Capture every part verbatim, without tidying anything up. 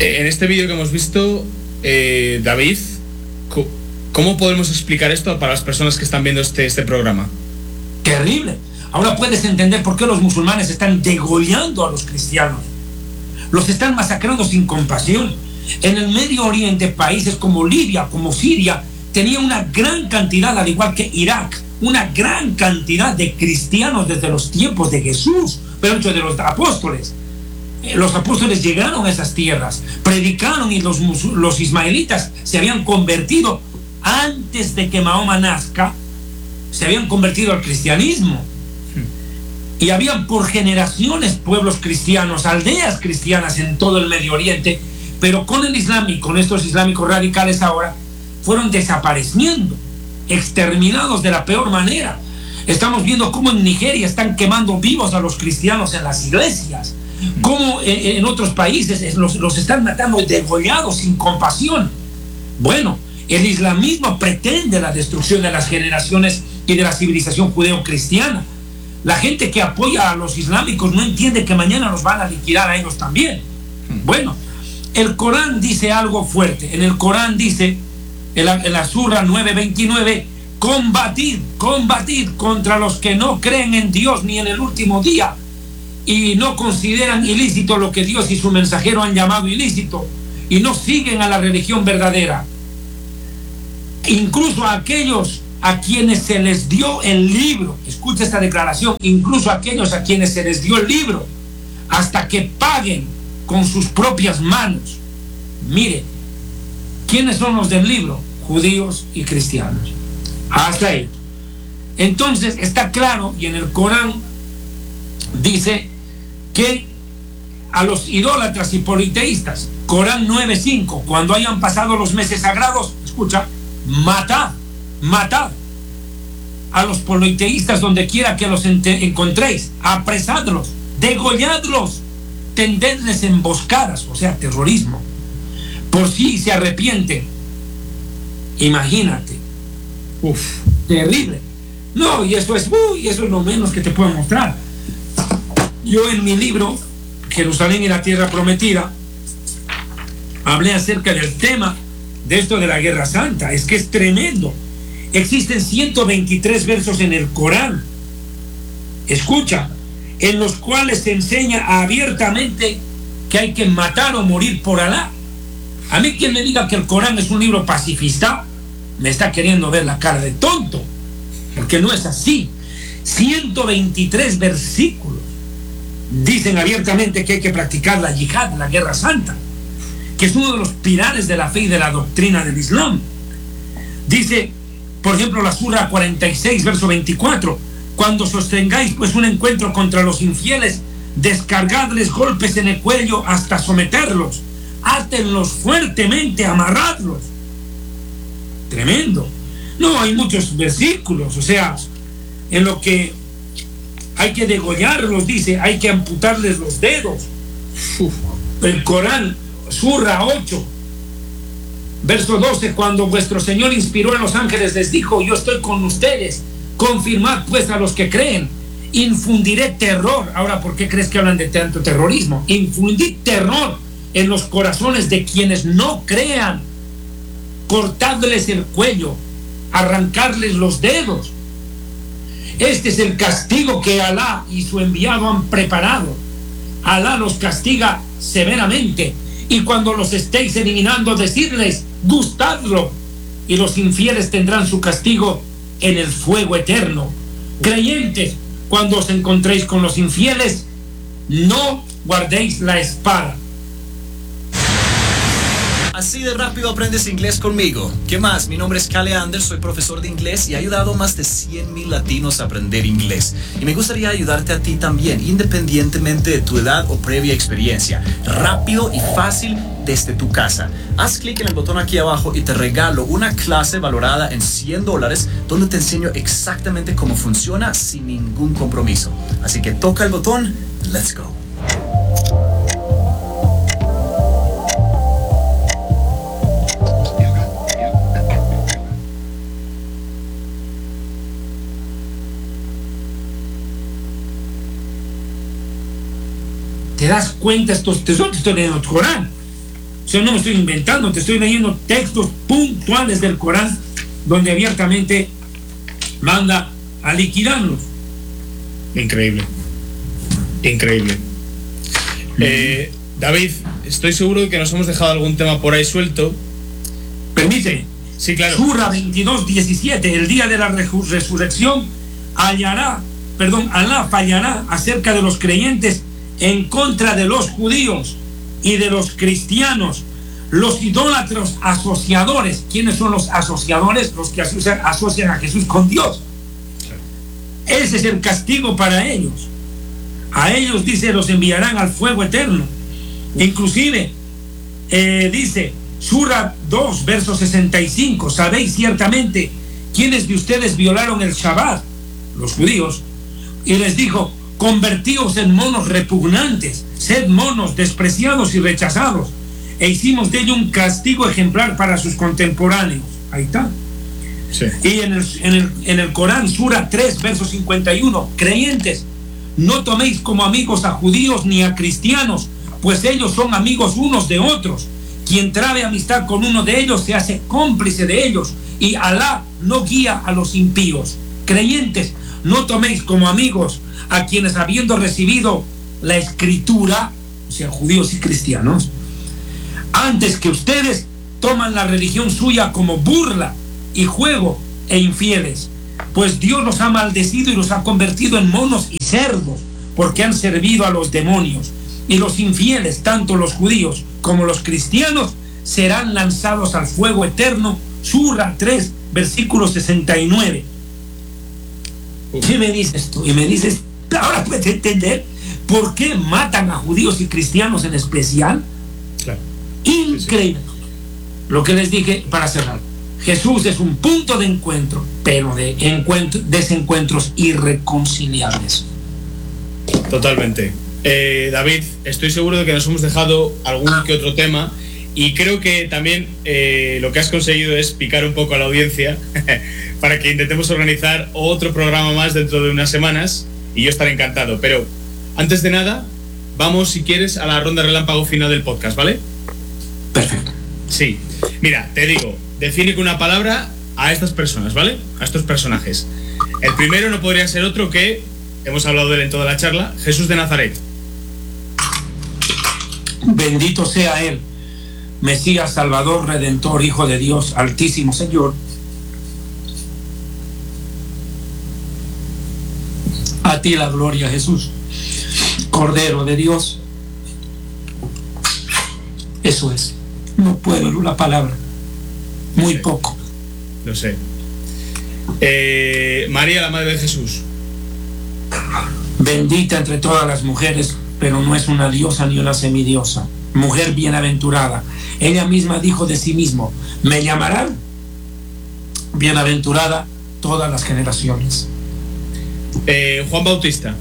En este vídeo que hemos visto, eh, David, ¿cómo podemos explicar esto para las personas que están viendo este, este programa? Terrible. Ahora puedes entender por qué los musulmanes están degollando a los cristianos. Los están masacrando sin compasión. En el Medio Oriente, países como Libia, como Siria, tenían una gran cantidad, al igual que Irak, una gran cantidad de cristianos desde los tiempos de Jesús, pero de los apóstoles. Los apóstoles llegaron a esas tierras, predicaron, y los, los ismaelitas se habían convertido antes de que Mahoma nazca, se habían convertido al cristianismo. Y habían por generaciones pueblos cristianos, aldeas cristianas en todo el Medio Oriente, pero con el Islam y con estos islámicos radicales ahora fueron desapareciendo, exterminados de la peor manera. Estamos viendo cómo en Nigeria están quemando vivos a los cristianos en las iglesias, cómo en, en otros países los, los están matando degollados sin compasión. Bueno, el islamismo pretende la destrucción de las generaciones y de la civilización judeo-cristiana. La gente que apoya a los islámicos no entiende que mañana los van a liquidar a ellos también. Bueno, el Corán dice algo fuerte. En el Corán dice, en la, en la Surra nueve veintinueve, combatid, combatid contra los que no creen en Dios ni en el último día y no consideran ilícito lo que Dios y su mensajero han llamado ilícito y no siguen a la religión verdadera. Incluso a aquellos a quienes se les dio el libro, escucha esta declaración, incluso a aquellos a quienes se les dio el libro, hasta que paguen con sus propias manos. Mire, ¿quiénes son los del libro? Judíos y cristianos. Hasta ahí. Entonces está claro, y en el Corán dice que a los idólatras y politeístas, Corán nueve cinco, cuando hayan pasado los meses sagrados, escucha, matad, matad a los politeístas donde quiera que los encontréis, apresadlos, degolladlos, tendedles emboscadas, o sea, terrorismo, por si se arrepienten. Imagínate. Uf, terrible. No, y eso es, uy, eso es lo menos que te puedo mostrar. Yo en mi libro, Jerusalén y la Tierra Prometida, hablé acerca del tema de esto de la Guerra Santa. Es que es tremendo. Existen ciento veintitrés versos en el Corán, escucha, en los cuales se enseña abiertamente que hay que matar o morir por Alá. A mí quien me diga que el Corán es un libro pacifista, me está queriendo ver la cara de tonto, porque no es así. ciento veintitrés versículos dicen abiertamente que hay que practicar la yihad, la Guerra Santa, que es uno de los pilares de la fe y de la doctrina del Islam. Dice, por ejemplo, la Surra cuarenta y seis, verso veinticuatro, cuando sostengáis pues un encuentro contra los infieles, descargadles golpes en el cuello hasta someterlos, átenlos fuertemente, amarradlos. Tremendo. No, hay muchos versículos, o sea, en lo que hay que degollarlos, dice, hay que amputarles los dedos. Uf. El Corán, Surra ocho, verso doce, cuando vuestro Señor inspiró a los ángeles, les dijo, yo estoy con ustedes, confirmad pues a los que creen, infundiré terror. Ahora, ¿por qué crees que hablan de tanto terrorismo? Infundid terror en los corazones de quienes no crean, cortadles el cuello, arrancarles los dedos. Este es el castigo que Alá y su enviado han preparado. Alá los castiga severamente, y cuando los estéis eliminando, decidles, gustadlo, y los infieles tendrán su castigo en el fuego eterno. Creyentes, cuando os encontréis con los infieles, no guardéis la espada. Así de rápido aprendes inglés conmigo. ¿Qué más? Mi nombre es Cale Anders, soy profesor de inglés y he ayudado a más de cien mil latinos a aprender inglés. Y me gustaría ayudarte a ti también, independientemente de tu edad o previa experiencia. Rápido y fácil desde tu casa. Haz clic en el botón aquí abajo y te regalo una clase valorada en cien dólares donde te enseño exactamente cómo funciona sin ningún compromiso. Así que toca el botón, let's go. ¿Te das cuenta? Estos tesoros, esto en el Corán. sea, no me estoy inventando, te estoy leyendo textos puntuales del Corán donde abiertamente manda a liquidarlos. Increíble. Increíble. Mm. Eh, David, estoy seguro de que nos hemos dejado algún tema por ahí suelto. Permite. Sí, claro. Sura veintidós, diecisiete, el día de la resurrección, hallará, perdón, Alá fallará acerca de los creyentes en contra de los judíos y de los cristianos, los idólatros asociadores. ¿Quiénes son los asociadores? Los que asocian, asocian a Jesús con Dios. Ese es el castigo para ellos. A ellos, dice, los enviarán al fuego eterno. Inclusive, eh, dice, Sura dos, verso sesenta y cinco, sabéis ciertamente quiénes de ustedes violaron el Shabbat, los judíos, y les dijo, convertíos en monos repugnantes, sed monos despreciados y rechazados, e hicimos de ello un castigo ejemplar para sus contemporáneos. Ahí está. Sí. Y en el, en, el, en el Corán, Sura tres, verso cincuenta y uno, creyentes, no toméis como amigos a judíos ni a cristianos, pues ellos son amigos unos de otros. Quien trabe amistad con uno de ellos se hace cómplice de ellos, y Alá no guía a los impíos. Creyentes, no toméis como amigos a quienes, habiendo recibido la escritura, o sea, judíos y cristianos, antes que ustedes, toman la religión suya como burla y juego e infieles, pues Dios los ha maldecido y los ha convertido en monos y cerdos, porque han servido a los demonios. Y los infieles, tanto los judíos como los cristianos, serán lanzados al fuego eterno. Sura tres, versículo sesenta y nueve. ¿Qué me dices tú? Y me dices, ahora puedes entender por qué matan a judíos y cristianos en especial. Claro. Increíble. Sí, sí. Lo que les dije para cerrar. Jesús es un punto de encuentro, pero de encuentro, desencuentros irreconciliables. Totalmente. Eh, David, estoy seguro de que nos hemos dejado algún que otro tema, y creo que también eh, lo que has conseguido es picar un poco a la audiencia para que intentemos organizar otro programa más dentro de unas semanas, y yo estaré encantado. Pero antes de nada, vamos, si quieres, a la ronda relámpago final del podcast, ¿vale? Perfecto. Sí. Mira, te digo, define con una palabra a estas personas, ¿vale? A estos personajes. El primero no podría ser otro que, hemos hablado de él en toda la charla, Jesús de Nazaret. Bendito sea Él, Mesías, Salvador, Redentor, Hijo de Dios, Altísimo Señor. A ti la gloria, Jesús, Cordero de Dios. Eso es. No puedo la palabra. Muy lo poco. Lo sé. Eh, María, la Madre de Jesús. Bendita entre todas las mujeres, pero no es una diosa ni una semidiosa. Mujer bienaventurada. Ella misma dijo de sí mismo, me llamarán bienaventurada todas las generaciones. Eh, Juan Bautista.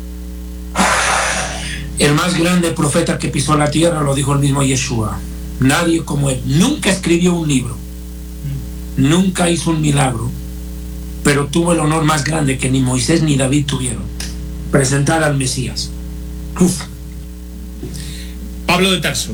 El más grande profeta que pisó la tierra, lo dijo el mismo Yeshua. Nadie como él. Nunca escribió un libro, nunca hizo un milagro, pero tuvo el honor más grande que ni Moisés ni David tuvieron: presentar al Mesías. Uf. Pablo de Tarso.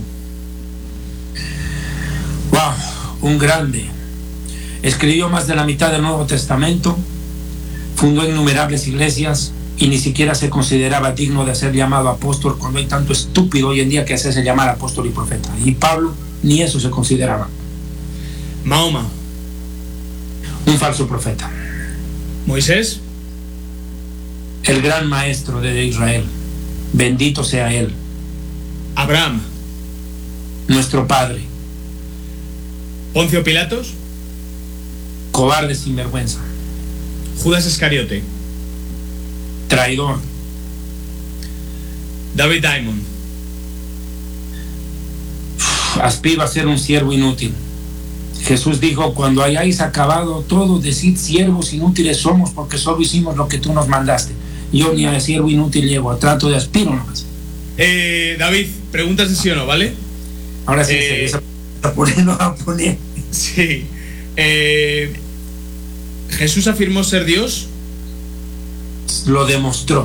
Wow, un grande. Escribió más de la mitad del Nuevo Testamento, fundó innumerables iglesias y ni siquiera se consideraba digno de ser llamado apóstol, cuando hay tanto estúpido hoy en día que hacerse llamar apóstol y profeta. Y Pablo ni eso se consideraba. Mahoma. Un falso profeta. Moisés. El gran maestro de Israel. Bendito sea él. Abraham. Nuestro padre. Poncio Pilatos. Cobarde sin vergüenza. Judas Iscariote. Traidor. David Diamond. Aspiro a ser un siervo inútil. Jesús dijo, cuando hayáis acabado todo, decid, siervos inútiles somos, porque solo hicimos lo que tú nos mandaste. Yo ni a siervo inútil llego, trato de aspiro nomás. Eh, David, preguntas de sí o no, ¿vale? Ahora sí, eh, se a poner, no a poner. Sí. Eh, ¿Jesús afirmó ser Dios? Lo demostró,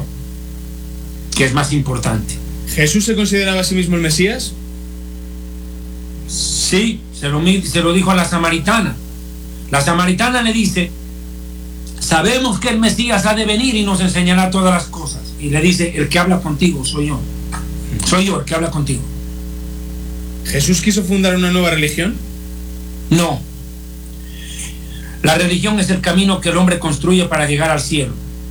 que es más importante. ¿Jesús se consideraba a sí mismo el Mesías? Sí, se lo, se lo dijo a la samaritana. La samaritana le dice: sabemos que el Mesías ha de venir y nos enseñará todas las cosas. Y le dice: el que habla contigo soy yo. Soy yo el que habla contigo. ¿Jesús quiso fundar una nueva religión? No. La religión es el camino que el hombre construye para llegar al cielo.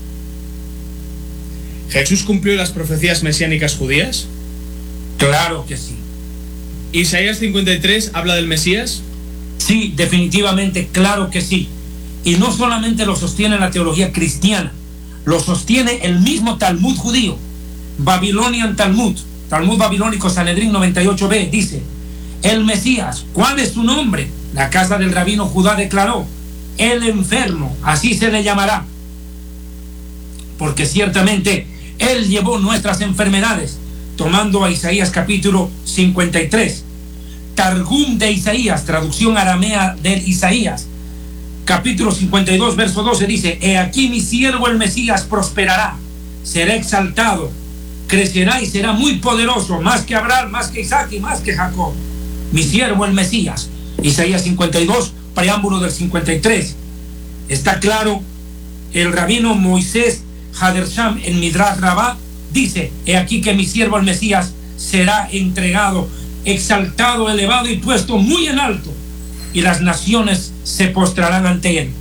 ¿Jesús cumplió las profecías mesiánicas judías? Claro que sí. ¿Isaías cincuenta y tres habla del Mesías? Sí, definitivamente, claro que sí. Y no solamente lo sostiene la teología cristiana, lo sostiene el mismo Talmud judío, Babylonian Talmud, Talmud babilónico Sanedrín noventa y ocho b, dice: el Mesías, ¿cuál es su nombre? La casa del rabino Judá declaró: el enfermo, así se le llamará, porque ciertamente él llevó nuestras enfermedades, tomando a Isaías capítulo cincuenta y tres, Targum de Isaías, traducción aramea del Isaías, capítulo cincuenta y dos, verso doce, dice: he aquí mi siervo el Mesías prosperará, será exaltado, crecerá y será muy poderoso, más que Abraham, más que Isaac y más que Jacob. Mi siervo el Mesías. Isaías cincuenta y dos, preámbulo del cincuenta y tres. Está claro, el rabino Moisés Hadersham en Midrash Rabbah dice: he aquí que mi siervo el Mesías será entregado, exaltado, elevado y puesto muy en alto, y las naciones se postrarán ante él.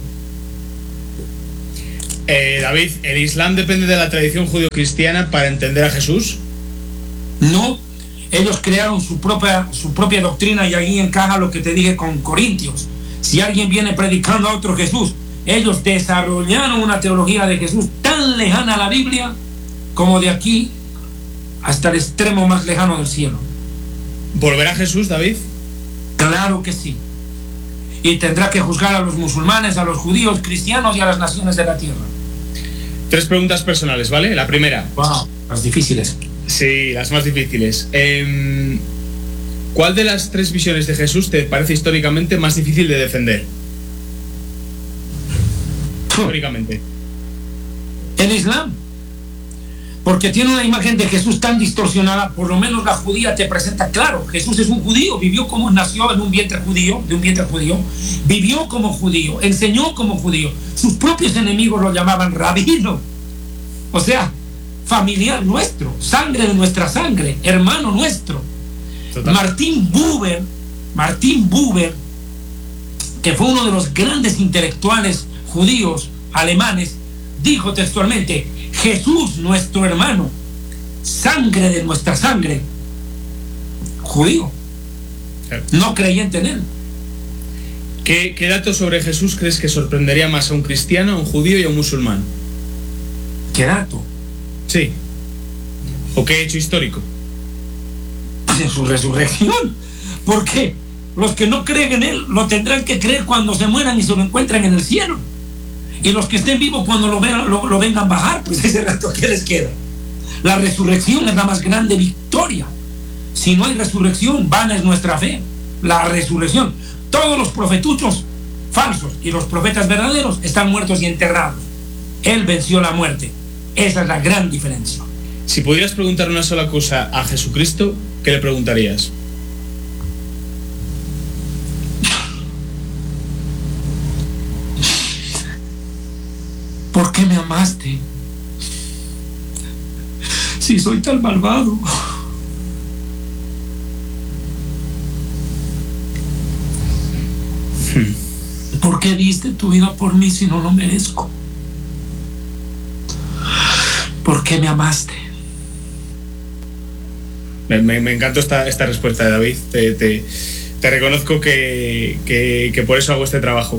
Eh, David, ¿el Islam depende de la tradición judio-cristiana para entender a Jesús? No, ellos crearon su propia, su propia doctrina, y ahí encaja lo que te dije con Corintios. Si alguien viene predicando a otro Jesús, ellos desarrollaron una teología de Jesús tan lejana a la Biblia como de aquí hasta el extremo más lejano del cielo. ¿Volverá Jesús, David? Claro que sí. Y tendrá que juzgar a los musulmanes, a los judíos, cristianos y a las naciones de la tierra. Tres preguntas personales, ¿vale? La primera. Wow, las difíciles. Sí, las más difíciles. Eh, ¿Cuál de las tres visiones de Jesús te parece históricamente más difícil de defender? Históricamente. El Islam. Porque tiene una imagen de Jesús tan distorsionada. Por lo menos la judía te presenta claro: Jesús es un judío, vivió como nació en un vientre judío, de un vientre judío, vivió como judío, enseñó como judío. Sus propios enemigos lo llamaban rabino, o sea, familiar nuestro, sangre de nuestra sangre, hermano nuestro. Total. Martín Buber, Martín Buber, que fue uno de los grandes intelectuales judíos alemanes, dijo textualmente: Jesús, nuestro hermano, sangre de nuestra sangre, judío, no creyente en él. ¿Qué, ¿Qué dato sobre Jesús crees que sorprendería más a un cristiano, a un judío y a un musulmán? ¿Qué dato? Sí. ¿O qué hecho histórico? Pues en su resurrección. ¿Por qué? Los que no creen en él lo tendrán que creer cuando se mueran y se lo encuentren en el cielo. Y los que estén vivos cuando lo, vean, lo, lo vengan bajar, pues ese rato, ¿qué les queda? La resurrección es la más grande victoria. Si no hay resurrección, vana es nuestra fe. La resurrección. Todos los profetuchos falsos y los profetas verdaderos están muertos y enterrados. Él venció la muerte. Esa es la gran diferencia. Si pudieras preguntar una sola cosa a Jesucristo, ¿qué le preguntarías? ¿Por qué me amaste? Si soy tan malvado. ¿Por qué diste tu vida por mí si no lo merezco? ¿Por qué me amaste? Me, me, me encantó esta, esta respuesta de David. Te, te, te reconozco que, que, que por eso hago este trabajo.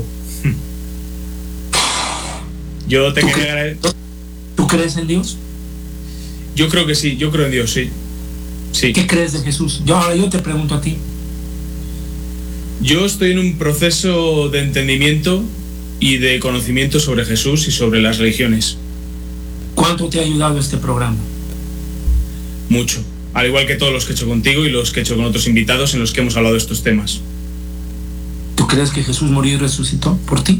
Yo te ¿Tú, quería... cre ¿Tú crees en Dios? Yo creo que sí, yo creo en Dios, sí. sí. ¿Qué crees de Jesús? Yo ahora yo te pregunto a ti. Yo estoy en un proceso de entendimiento y de conocimiento sobre Jesús y sobre las religiones. ¿Cuánto te ha ayudado este programa? Mucho. Al igual que todos los que he hecho contigo y los que he hecho con otros invitados en los que hemos hablado de estos temas. ¿Tú crees que Jesús murió y resucitó por ti?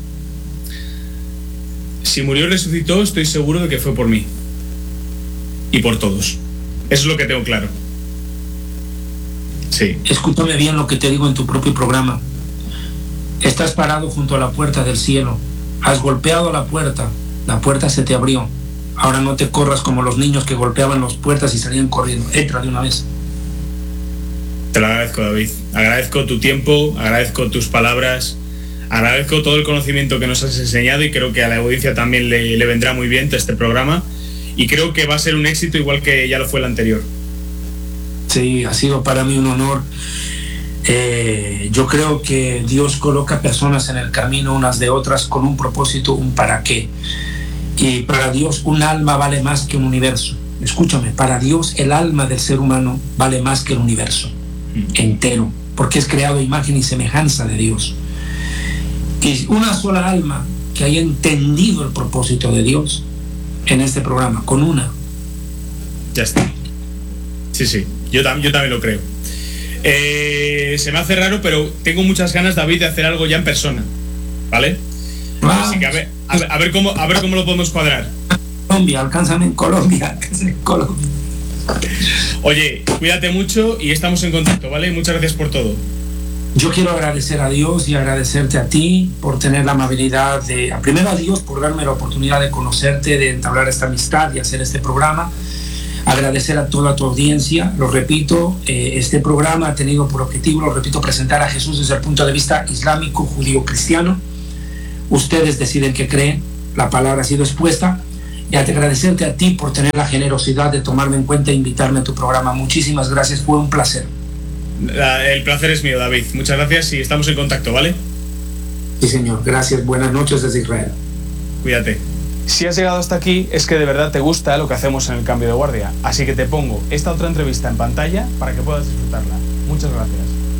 Si murió y resucitó, estoy seguro de que fue por mí. Y por todos. Eso es lo que tengo claro. Sí. Escúchame bien lo que te digo en tu propio programa. Estás parado junto a la puerta del cielo. Has golpeado la puerta. La puerta se te abrió. Ahora no te corras como los niños que golpeaban las puertas y salían corriendo. Entra de una vez. Te lo agradezco, David. Agradezco tu tiempo, agradezco tus palabras, agradezco todo el conocimiento que nos has enseñado y creo que a la audiencia también le, le vendrá muy bien este programa y creo que va a ser un éxito igual que ya lo fue el anterior. Sí, ha sido para mí un honor. Eh, yo creo que Dios coloca personas en el camino unas de otras con un propósito, un para qué. Y para Dios un alma vale más que un universo. Escúchame, para Dios el alma del ser humano vale más que el universo entero, porque es creado a imagen y semejanza de Dios. Y una sola alma que haya entendido el propósito de Dios en este programa, con una. Ya está. Sí, sí, yo, tam yo también lo creo. Eh, se me hace raro, pero tengo muchas ganas, David, de hacer algo ya en persona, ¿vale? Ah, Así que a ver, a ver, a ver cómo, a ver cómo lo podemos cuadrar. Colombia, alcánzame en Colombia, alcánzame en Colombia. Oye, cuídate mucho y estamos en contacto, ¿vale? Muchas gracias por todo. Yo quiero agradecer a Dios y agradecerte a ti por tener la amabilidad de, primero a Dios por darme la oportunidad de conocerte, de entablar esta amistad y hacer este programa. Agradecer a toda tu audiencia, lo repito, eh, este programa ha tenido por objetivo, lo repito, presentar a Jesús desde el punto de vista islámico, judío, cristiano. Ustedes deciden qué creen, la palabra ha sido expuesta. Y agradecerte a ti por tener la generosidad de tomarme en cuenta e invitarme a tu programa. Muchísimas gracias, fue un placer. El placer es mío, David. Muchas gracias y estamos en contacto, ¿vale? Sí, señor. Gracias. Buenas noches desde Israel. Cuídate. Si has llegado hasta aquí es que de verdad te gusta lo que hacemos en el Cambio de Guardia. Así que te pongo esta otra entrevista en pantalla para que puedas disfrutarla. Muchas gracias.